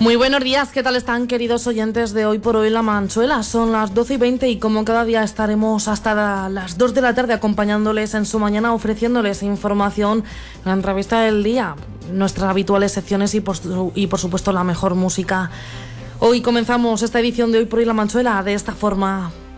Muy buenos días, ¿qué tal están, queridos oyentes de Hoy por Hoy La Manchuela? Son las 12:20 y como cada día estaremos hasta las 2 de la tarde acompañándoles en su mañana, ofreciéndoles información, la entrevista del día, nuestras habituales secciones y por supuesto la mejor música. Hoy comenzamos esta edición de Hoy por Hoy La Manchuela de esta forma.